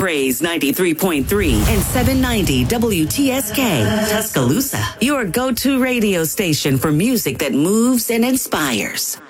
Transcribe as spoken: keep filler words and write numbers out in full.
Praise ninety-three point three and seven ninety W T S K, Tuscaloosa. Your go-to radio station for music that moves and inspires.